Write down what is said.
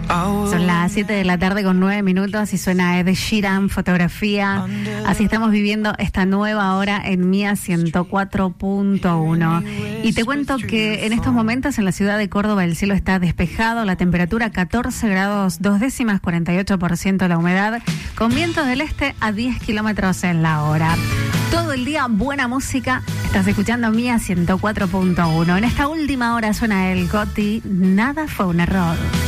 Son las 7 de la tarde con 9 minutos y suena Ed Sheeran, Fotografía. Así estamos viviendo esta nueva hora en Mía 104.1. Y te cuento que en estos momentos en la ciudad de Córdoba el cielo está despejado, la temperatura 14 grados 2 décimas, 48% la humedad, con vientos del este a 10 kilómetros en la hora. Todo el día buena música, estás escuchando Mía 104.1. En esta última hora suena el Gotti, Nada fue un error.